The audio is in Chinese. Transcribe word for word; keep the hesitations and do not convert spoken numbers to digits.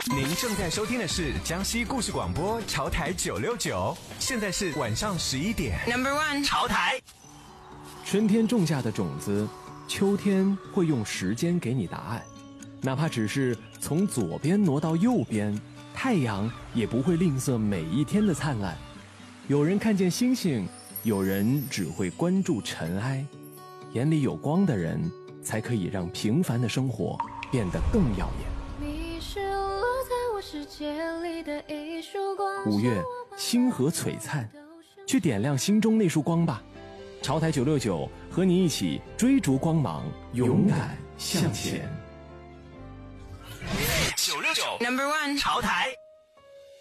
您正在收听的是江西故事广播潮台九六九，现在是晚上十一点。Number one， 潮台。 春天种下的种子，秋天会用时间给你答案。哪怕只是从左边挪到右边，太阳也不会吝啬每一天的灿烂。有人看见星星，有人只会关注尘埃。眼里有光的人，才可以让平凡的生活变得更耀眼。五月，星河璀璨，去点亮心中那束光吧。潮台九六九和你一起追逐光芒，勇敢向前。 九六九 Number one 潮台。